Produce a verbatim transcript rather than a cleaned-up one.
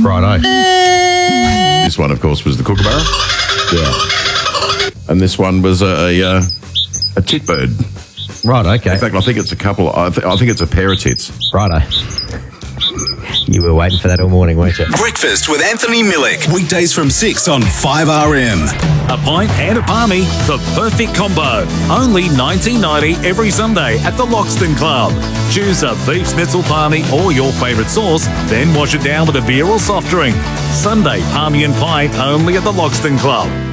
Righto. This one, of course, was the kookaburra. Yeah. And this one was a a, uh, a tit bird. Right, okay. In fact, I think it's a couple. I, th- I think it's a pair of tits. Righto. You were waiting for that all morning, weren't you? Breakfast with Anthony Millick. Weekdays from six on five R M. A pint and a palmy, the perfect combo. Only nineteen ninety every Sunday at the Loxton Club. Choose a beef schnitzel palmy or your favourite sauce, then wash it down with a beer or soft drink. Sunday palmy and pint only at the Loxton Club.